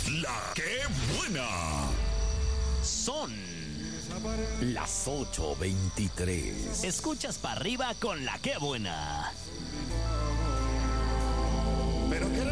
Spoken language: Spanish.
La que buena. Son las 8:23. Escuchas para arriba con La que buena. Pero qué